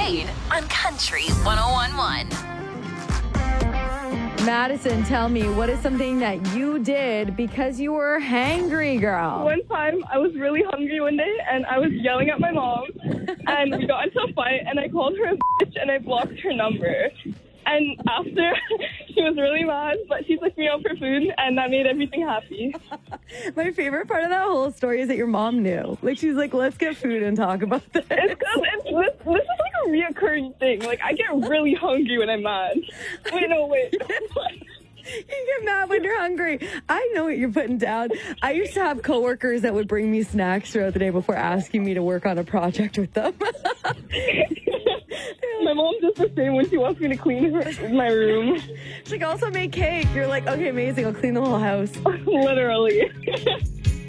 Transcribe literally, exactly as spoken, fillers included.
Wade on Country one oh one point one. Madison, tell me, what is something that you did because you were hangry, girl? One time, I was really hungry one day, and I was yelling at my mom, and we got into a fight, and I called her a bitch, and I blocked her number. And after, she was really mad, but she took me out for food, and that made everything happy. My favorite part of that whole story is that your mom knew. Like, she's like, let's get food and talk about this. It's because it's, this, this is like a reoccurring thing. Like, I get really hungry when I'm mad. Wait, no, wait. You get mad when you're hungry. I know what you're putting down. I used to have coworkers that would bring me snacks throughout the day before asking me to work on a project with them. My mom does the same when she wants me to clean her, my room. She's like, also make cake. You're like, okay, amazing. I'll clean the whole house. Literally.